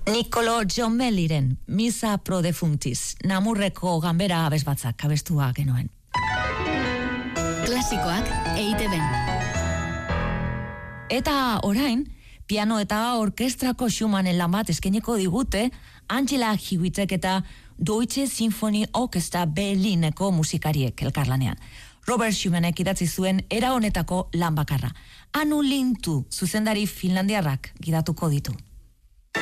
Niccolò Jommelliren Misa pro defunctis, Namurreko ganbera abesbatzak abestua genuen. Klasikoak EITB-n. Eta orain, piano eta orkestrako Schumannen lan bat eskainiko digute Angela Hewitek eta Deutsche Sinfonie Orchestra Berlineko musikariek elkarlanean. Robert Schumannek idatzi zuen era honetako lan bakarra. Anu Lintu, zuzendari finlandiarrak gidatuko ditu.